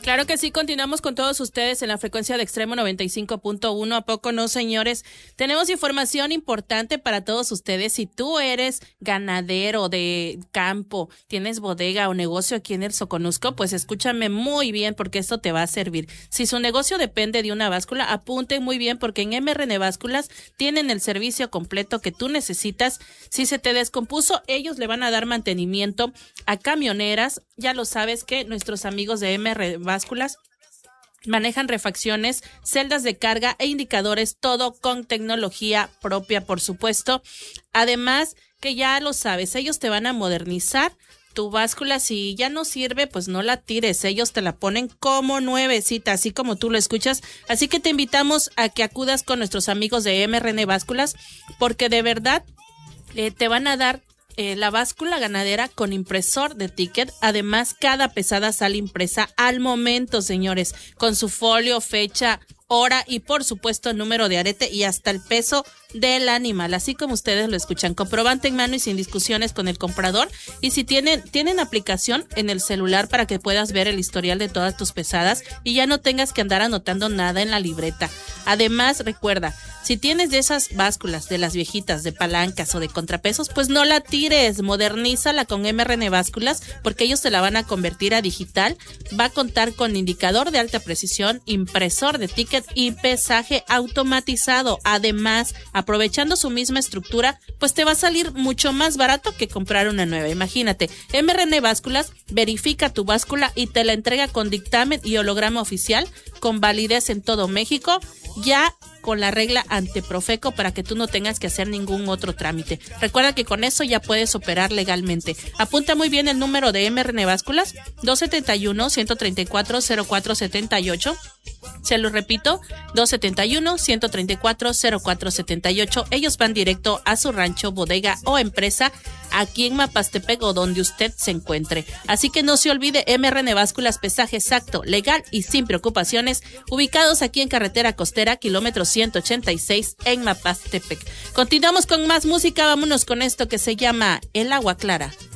Claro que sí, continuamos con todos ustedes en la frecuencia de Extremo 95.1. ¿A poco no, señores? Tenemos información importante para todos ustedes. Si tú eres ganadero de campo, tienes bodega o negocio aquí en el Soconusco, pues escúchame muy bien porque esto te va a servir. Si su negocio depende de una báscula, apunten muy bien porque en MRN Básculas tienen el servicio completo que tú necesitas. Si se te descompuso, ellos le van a dar mantenimiento a camioneras. Ya lo sabes que nuestros amigos de MR Básculas manejan refacciones, celdas de carga e indicadores, todo con tecnología propia, por supuesto. Además, que ya lo sabes, ellos te van a modernizar tu báscula. Si ya no sirve, pues no la tires. Ellos te la ponen como nuevecita, así como tú lo escuchas. Así que te invitamos a que acudas con nuestros amigos de MRN Básculas, porque de verdad te van a dar la báscula ganadera con impresor de ticket. Además, cada pesada sale impresa al momento, señores, con su folio, fecha, hora y por supuesto número de arete y hasta el peso del animal, así como ustedes lo escuchan, comprobante en mano y sin discusiones con el comprador. Y si tienen aplicación en el celular para que puedas ver el historial de todas tus pesadas y ya no tengas que andar anotando nada en la libreta. Además, recuerda, si tienes de esas básculas, de las viejitas, de palancas o de contrapesos, pues no la tires, modernízala con MRN Básculas, porque ellos te la van a convertir a digital. Va a contar con indicador de alta precisión, impresor de ticket y pesaje automatizado. Además, aprovechando su misma estructura, pues te va a salir mucho más barato que comprar una nueva. Imagínate, MRN Básculas verifica tu báscula y te la entrega con dictamen y holograma oficial, con validez en todo México, ya con la regla ante Profeco para que tú no tengas que hacer ningún otro trámite. Recuerda que con eso ya puedes operar legalmente. Apunta muy bien el número de MRN Básculas, 271-134-0478. Se lo repito, 271-134-0478. Ellos van directo a su rancho, bodega o empresa aquí en Mapastepec o donde usted se encuentre. Así que no se olvide, MRN Básculas, pesaje exacto, legal y sin preocupaciones, ubicados aquí en Carretera Costera, kilómetro 186 en Mapastepec. Continuamos con más música, vámonos con esto que se llama El Agua Clara.